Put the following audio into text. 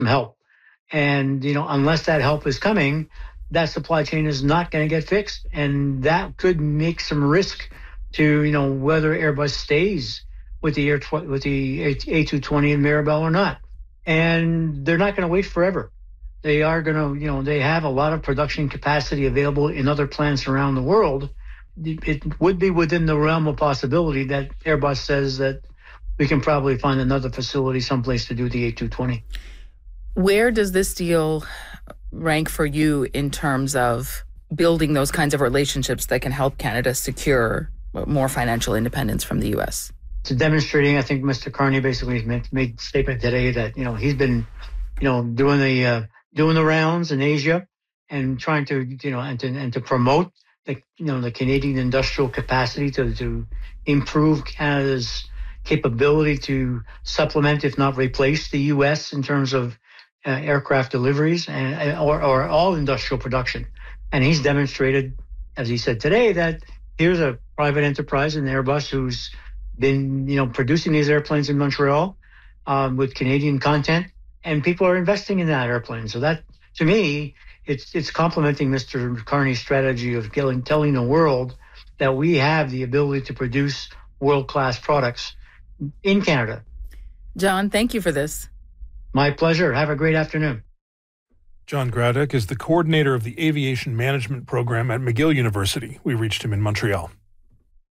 help. And, unless that help is coming, that supply chain is not going to get fixed. And that could make some risk to, whether Airbus stays with the A220 in Mirabel or not. And they're not going to wait forever. They are going to, they have a lot of production capacity available in other plants around the world. It would be within the realm of possibility that Airbus says that we can probably find another facility someplace to do the A220. Where does this deal rank for you in terms of building those kinds of relationships that can help Canada secure more financial independence from the U.S.? It's demonstrating, I think Mr. Carney basically made a statement today that, he's been, doing the rounds in Asia and trying to, and to promote the Canadian industrial capacity to improve Canada's capability to supplement, if not replace, the U.S. in terms of aircraft deliveries or all industrial production. And he's demonstrated, as he said today, that here's a private enterprise in Airbus who's been, producing these airplanes in Montreal with Canadian content, and people are investing in that airplane. So that, to me, it's complementing Mr. Carney's strategy of telling the world that we have the ability to produce world-class products in Canada. John, thank you for this. My pleasure. Have a great afternoon. John Gradek is the coordinator of the Aviation Management Program at McGill University. We reached him in Montreal.